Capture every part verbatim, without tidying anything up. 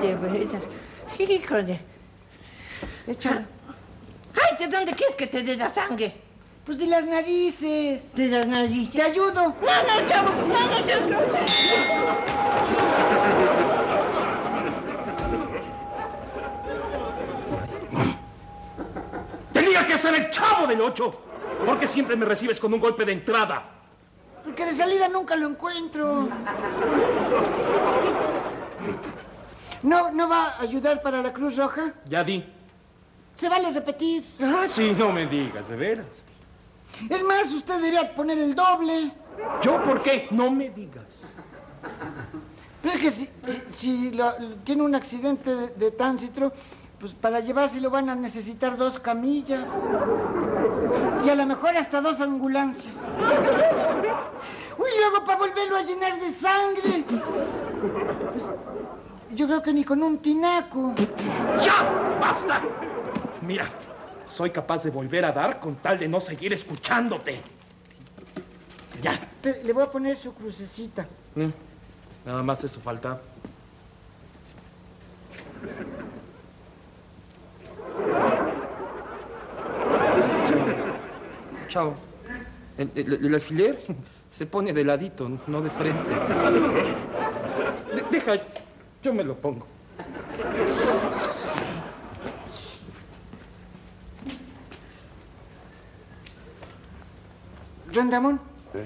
de veras. Híjole. Échale. Ay, ¿de dónde quieres que te dé la sangre? Pues de las narices. ¿De las narices? ¿Te ayudo? No, no, chavo. No, no, chavo. No. Tenía que ser el Chavo del Ocho. ¿Por qué siempre me recibes con un golpe de entrada? Porque de salida nunca lo encuentro. ¿No, no va a ayudar para la Cruz Roja? Ya di. Se vale repetir. Ah, sí, no me digas, de veras. Es más, usted debería poner el doble. ¿Yo por qué? No me digas. Pero es que si, si, si lo- tiene un accidente de, de tránsito, pues para llevárselo van a necesitar dos camillas. Y a lo mejor hasta dos ambulancias. Uy, luego para volverlo a llenar de sangre. Pues, yo creo que ni con un tinaco. ¡Ya! ¡Basta! Mira, soy capaz de volver a dar con tal de no seguir escuchándote. Ya. Pero le voy a poner su crucecita. Mm, Nada más eso falta. Chao. El, el- el alfiler se pone de ladito, no de frente. De- deja, yo me lo pongo. ¿Rondamón? ¿Eh?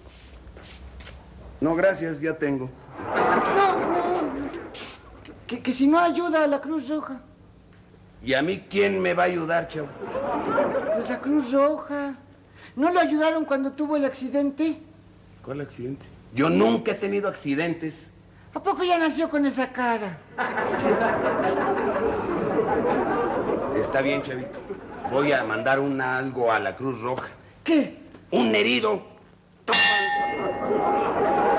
No, gracias, ya tengo. No, no. Que, que si no ayuda a la Cruz Roja. ¿Y a mí quién me va a ayudar, chavo? Pues la Cruz Roja. ¿No lo ayudaron cuando tuvo el accidente? ¿Cuál accidente? Yo nunca he tenido accidentes. ¿A poco ya nació con esa cara? Está bien, chavito. Voy a mandar un algo a la Cruz Roja. ¿Qué? Un herido. Toma.